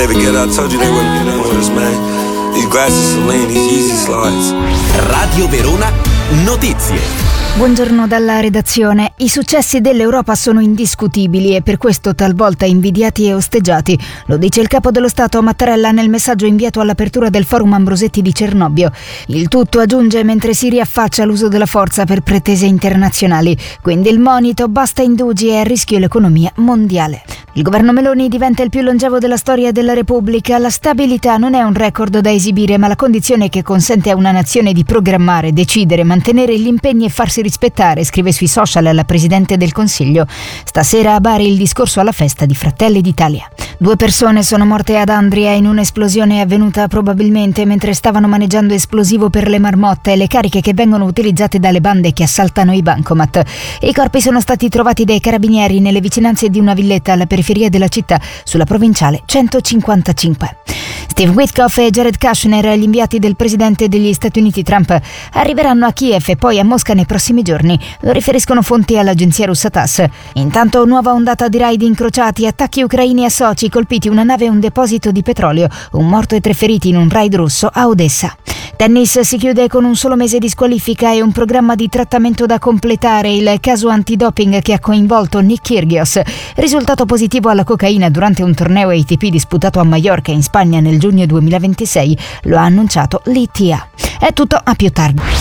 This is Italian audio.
David Guetta, I told you they wouldn't be done with us, man. These glasses Celine, these Yeezy slides. Radio Verona Notizie. Buongiorno dalla redazione. I successi dell'Europa sono indiscutibili e per questo talvolta invidiati e osteggiati. Lo dice il capo dello Stato Mattarella nel messaggio inviato all'apertura del Forum Ambrosetti di Cernobbio. Il tutto, aggiunge, mentre si riaffaccia all'uso della forza per pretese internazionali. Quindi il monito: basta indugi, è a rischio l'economia mondiale. Il governo Meloni diventa il più longevo della storia della Repubblica. La stabilità non è un record da esibire, ma la condizione che consente a una nazione di programmare, decidere, mantenere gli impegni e farsi rispettare, scrive sui social la Presidente del Consiglio. Stasera a Bari il discorso alla festa di Fratelli d'Italia. 2 persone sono morte ad Andria in un'esplosione avvenuta probabilmente mentre stavano maneggiando esplosivo per le marmotte, le cariche che vengono utilizzate dalle bande che assaltano i bancomat. I corpi sono stati trovati dai carabinieri nelle vicinanze di una villetta alla periferia della città, sulla provinciale 155. Steve Witkoff e Jared Kushner, gli inviati del presidente degli Stati Uniti Trump, arriveranno a Kiev e poi a Mosca nei prossimi giorni, lo riferiscono fonti all'agenzia russa TASS. Intanto nuova ondata di raid incrociati, attacchi ucraini a Sochi, colpiti una nave e un deposito di petrolio, un morto e 3 feriti in un raid russo a Odessa. Tennis si chiude con un solo mese di squalifica e un programma di trattamento da completare, il caso antidoping che ha coinvolto Nick Kyrgios. Risultato positivo alla cocaina durante un torneo ATP disputato a Maiorca in Spagna nel giugno 2026, lo ha annunciato l'ITA. È tutto, a più tardi.